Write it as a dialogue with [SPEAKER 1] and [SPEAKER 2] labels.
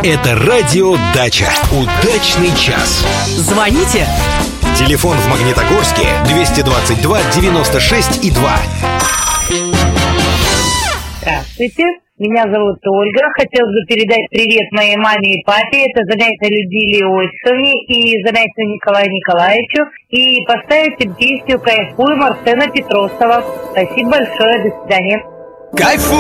[SPEAKER 1] Это радио «Дача». Удачный час.
[SPEAKER 2] Звоните.
[SPEAKER 1] Телефон в Магнитогорске 222 96 и 2.
[SPEAKER 3] Здравствуйте, меня зовут Ольга. Хотелось бы передать привет моей маме и папе. Это Занятия Людмиле Иосифовне и Занятия Николаю Николаевичу. И поставить им песню «Кайфуем» Арсена Петросова. Спасибо большое, до свидания.
[SPEAKER 1] Кайфуем!